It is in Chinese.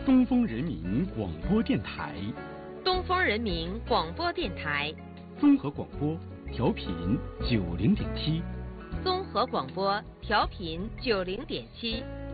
东风人民广播电台， 东风人民广播电台， 综合广播调频90.7， 综合广播调频90.7。